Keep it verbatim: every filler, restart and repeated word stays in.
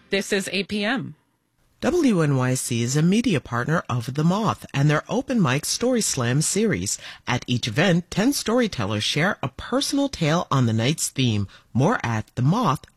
This is A P M. W N Y C is a media partner of The Moth and their Open Mic Story Slam series. At each event, ten storytellers share a personal tale on the night's theme. More at the moth